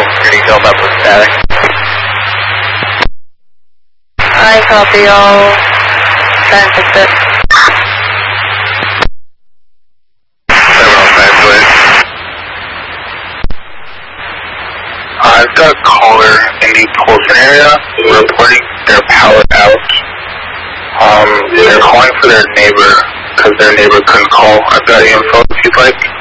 your details up with static. I copy all. Trying to fix it. 705, I've got a caller in the Polson area reporting their power out. They're calling for their neighbor because their neighbor couldn't call. I've got info if you'd like.